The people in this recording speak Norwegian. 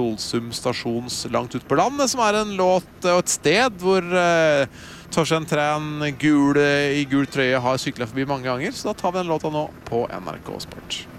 Trollsum stasjons Langt ut på landet, som en låt og et sted hvor Torstein Træn i gul trøye har syklet forbi mange ganger, så da tar vi den låta nå på NRK Sport.